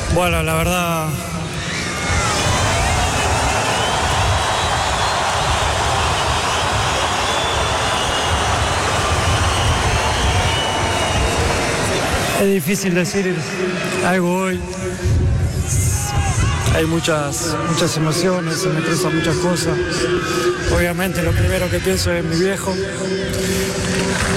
Bueno, la verdad, es difícil decir algo hoy. Hay muchas emociones, se me cruzan muchas cosas. Obviamente lo primero que pienso es mi viejo.